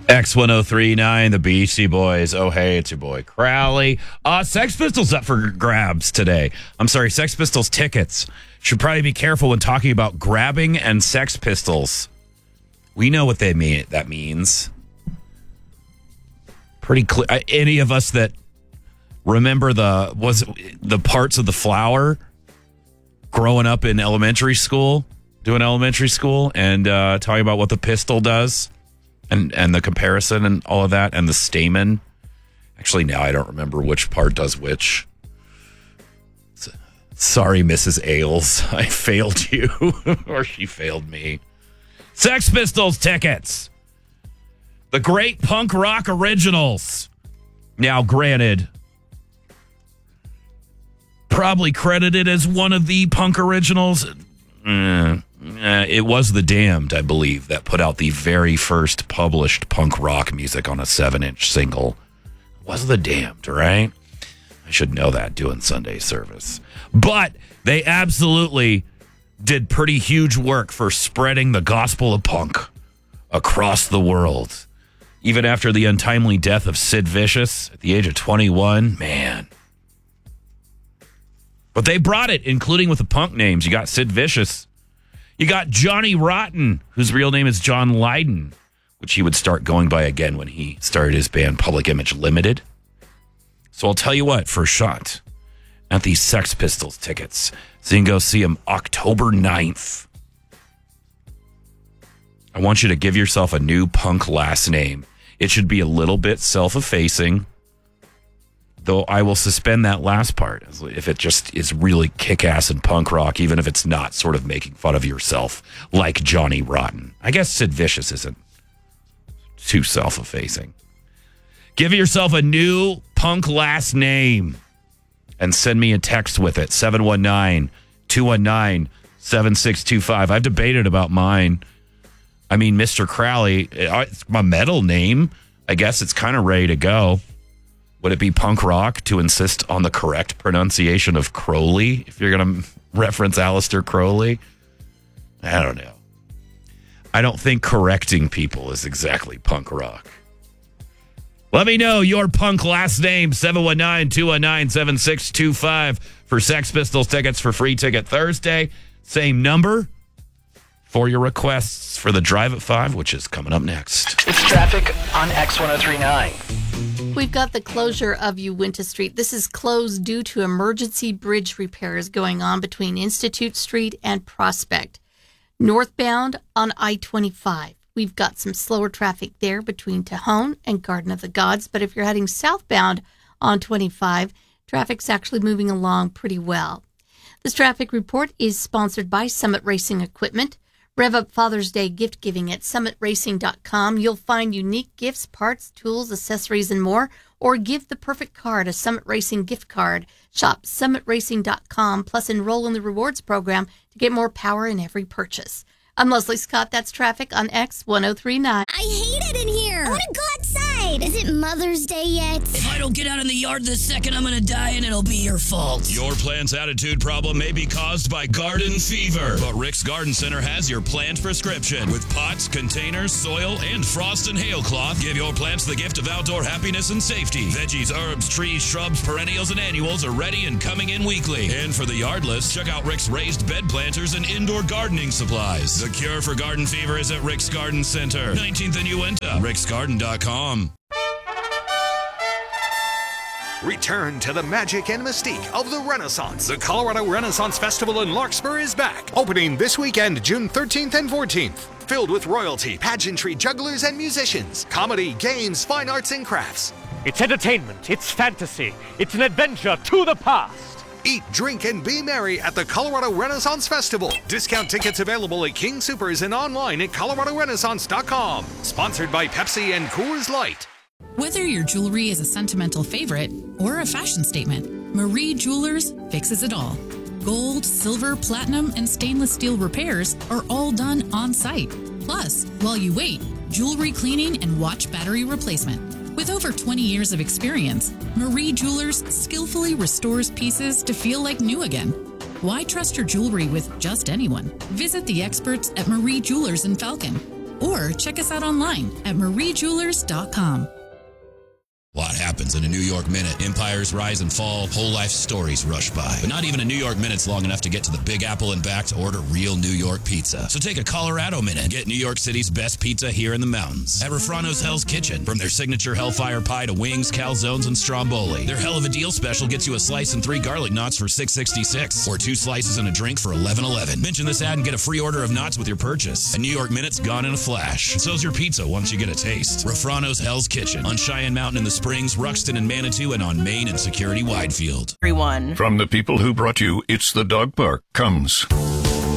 X1039, the Beastie Boys. Oh, hey, it's your boy Crowley. Sex Pistols up for grabs today. I'm sorry, Sex Pistols tickets. Should probably be careful when talking about grabbing and Sex Pistols. We know what they mean. That means pretty clear. Any of us that remember the parts of the flower growing up in elementary school, doing elementary school, and talking about what the pistol does. And the comparison and all of that, and the stamen. Actually, now I don't remember which part does which. Sorry, Mrs. Ailes. I failed you. Or she failed me. Sex Pistols tickets. The great punk rock originals. Now, granted, probably credited as one of the punk originals. It was The Damned, I believe, that put out the very first published punk rock music on a 7-inch single. It was The Damned, right? I should know that doing Sunday service. But they absolutely did pretty huge work for spreading the gospel of punk across the world. Even after the untimely death of Sid Vicious at the age of 21, man. But they brought it, including with the punk names. You got Sid Vicious. You got Johnny Rotten, whose real name is John Lydon, which he would start going by again when he started his band Public Image Limited. So I'll tell you what, for a shot at these Sex Pistols tickets, so you can go see them October 9th. I want you to give yourself a new punk last name. It should be a little bit self-effacing, though I will suspend that last part if it just is really kick-ass and punk rock, even if it's not sort of making fun of yourself like Johnny Rotten. I guess Sid Vicious isn't too self-effacing. Give yourself a new punk last name and send me a text with it, 719-219-7625. I've debated about mine. I mean, Mr. Crowley, it's my metal name. I guess it's kind of ready to go. Would it be punk rock to insist on the correct pronunciation of Crowley if you're going to reference Aleister Crowley? I don't know. I don't think correcting people is exactly punk rock. Let me know your punk last name, 719-219-7625 for Sex Pistols tickets for Free Ticket Thursday. Same number for your requests for the Drive at 5, which is coming up next. It's traffic on X1039. We've got the closure of Uinta Street. This is closed due to emergency bridge repairs going on between Institute Street and Prospect. Northbound on I-25. We've got some slower traffic there between Tejon and Garden of the Gods. But if you're heading southbound on 25, traffic's actually moving along pretty well. This traffic report is sponsored by Summit Racing Equipment. Rev up Father's Day gift giving at summitracing.com. You'll find unique gifts, parts, tools, accessories, and more. Or give the perfect card, a Summit Racing gift card. Shop summitracing.com, plus enroll in the rewards program to get more power in every purchase. I'm Leslie Scott. That's traffic on X1039. I hate it in here. I want to go outside. Is it Mother's Day yet? If I don't get out in the yard this second, I'm going to die and it'll be your fault. Your plant's attitude problem may be caused by garden fever, but Rick's Garden Center has your plant prescription. With pots, containers, soil, and frost and hail cloth, give your plants the gift of outdoor happiness and safety. Veggies, herbs, trees, shrubs, perennials, and annuals are ready and coming in weekly. And for the yardless, check out Rick's raised bed planters and indoor gardening supplies. The cure for garden fever is at Rick's Garden Center, 19th and Uinta, ricksgarden.com. Return to the magic and mystique of the Renaissance. The Colorado Renaissance Festival in Larkspur is back, opening this weekend, June 13th and 14th. Filled with royalty, pageantry, jugglers, and musicians, comedy, games, fine arts, and crafts. It's entertainment, it's fantasy, it's an adventure to the past. Eat, drink, and be merry at the Colorado Renaissance Festival. Discount tickets available at King Soopers and online at coloradorenaissance.com. Sponsored by Pepsi and Coors Light. Whether your jewelry is a sentimental favorite or a fashion statement, Marie Jewelers fixes it all. Gold, silver, platinum, and stainless steel repairs are all done on site. Plus, while you wait, jewelry cleaning and watch battery replacement. With over 20 years of experience, Marie Jewelers skillfully restores pieces to feel like new again. Why trust your jewelry with just anyone? Visit the experts at Marie Jewelers in Falcon. or check us out online at mariejewelers.com. A lot happens in a New York minute. Empires rise and fall, whole life stories rush by. But not even a New York minute's long enough to get to the Big Apple and back to order real New York pizza. So take a Colorado minute and get New York City's best pizza here in the mountains at Refrano's Hell's Kitchen. From their signature Hellfire Pie to wings, calzones, and stromboli, their Hell of a Deal special gets you a slice and 3 garlic knots for $6.66 or 2 slices and a drink for $11.11. Mention this ad and get a free order of knots with your purchase. A New York minute's gone in a flash. So's your pizza once you get a taste. Refrano's Hell's Kitchen on Cheyenne Mountain in the Springs, Ruxton and Manitou, and on Main and Security Widefield. Everyone. From the people who brought you It's the Dog Park comes